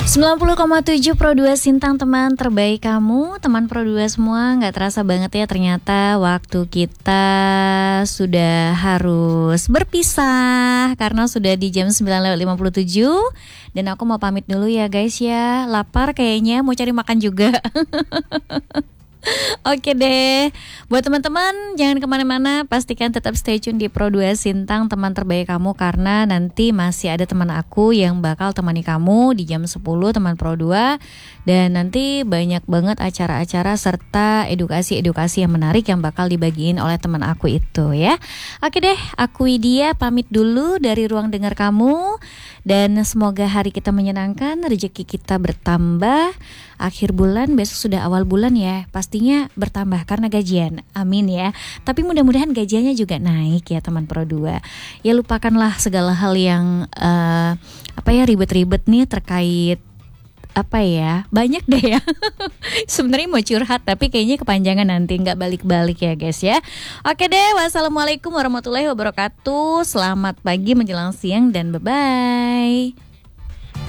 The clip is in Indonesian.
90,7 Pro 2 Sintang, teman terbaik kamu. Teman Pro 2 semua, gak terasa banget ya ternyata waktu kita sudah harus berpisah karena sudah di jam 9:57. Dan aku mau pamit dulu ya guys ya. Lapar kayaknya, mau cari makan juga. Oke deh, buat teman-teman jangan kemana-mana, pastikan tetap stay tune di Pro 2 Sintang, teman terbaik kamu. Karena nanti masih ada teman aku yang bakal temani kamu di jam 10, teman Pro 2. Dan nanti banyak banget acara-acara serta edukasi-edukasi yang menarik yang bakal dibagiin oleh teman aku itu ya. Oke deh, aku Widya pamit dulu dari ruang dengar kamu. Dan semoga hari kita menyenangkan, rezeki kita bertambah. Akhir bulan, besok sudah awal bulan ya, pastinya bertambah karena gajian. Amin ya. Tapi mudah-mudahan gajiannya juga naik ya teman Pro 2. Ya lupakanlah segala hal yang ribet-ribet nih terkait banyak deh ya. Sebenarnya mau curhat tapi kayaknya kepanjangan nanti, nggak balik-balik ya guys ya. Oke deh, wassalamualaikum warahmatullahi wabarakatuh. Selamat pagi menjelang siang dan bye-bye.